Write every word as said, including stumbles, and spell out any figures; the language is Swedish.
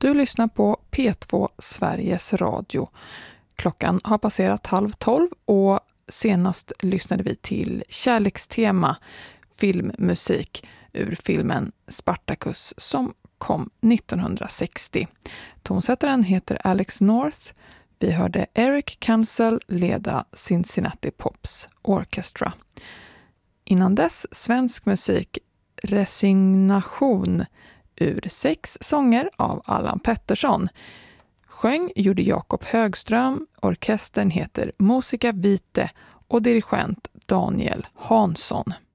Du lyssnar på P två Sveriges Radio. Klockan har passerat halv tolv och senast lyssnade vi till Kärlekstema, filmmusik ur filmen Spartacus som kom nittonhundrasextio. Tonsättaren heter Alex North. Vi hörde Eric Kansel leda Cincinnati Pops Orchestra. Innan dess svensk musik Resignation ur sex sånger av Allan Pettersson. Sjöng gjorde Jakob Högström, orkestern heter Musica Vitae och dirigent Daniel Hansson.